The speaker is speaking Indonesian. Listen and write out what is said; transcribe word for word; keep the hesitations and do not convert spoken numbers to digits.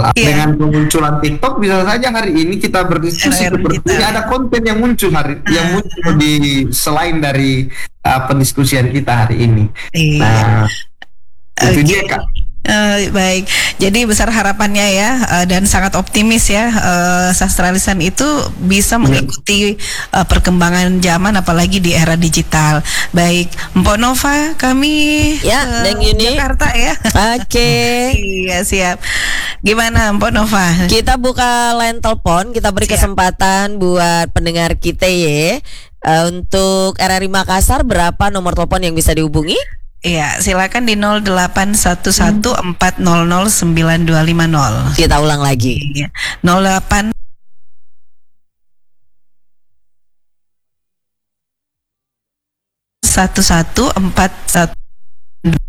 Iya. Dengan kemunculan TikTok bisa saja hari ini kita berdiskusi Era-era seperti digital. ini, ada konten yang muncul hari yang Ah, muncul di selain dari uh, pendiskusian kita hari ini. Iya. Nah, itu Oke. dia Kak. Eh, baik, jadi besar harapannya ya, eh, dan sangat optimis ya, eh, sastra lisan itu bisa mengikuti eh, perkembangan zaman, apalagi di era digital. Baik, Mpok Nova, kami Ya, ke Neng Yuni. Jakarta ya. Oke. Iya, siap. Gimana Mpok Nova? Kita buka line telepon, kita beri Siap. kesempatan buat pendengar kita ya. Eh, untuk R R I Makassar, berapa nomor telepon yang bisa dihubungi? Iya, silakan di nol delapan satu satu empat nol nol sembilan dua lima nol. Kita ulang lagi. Iya, nol delapan satu satu empat satu